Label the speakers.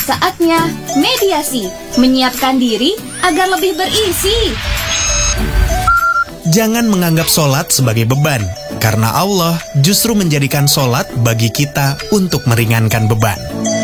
Speaker 1: Saatnya mediasi, menyiapkan diri agar lebih berisi.
Speaker 2: Jangan menganggap sholat sebagai beban, karena Allah justru menjadikan sholat bagi kita untuk meringankan beban.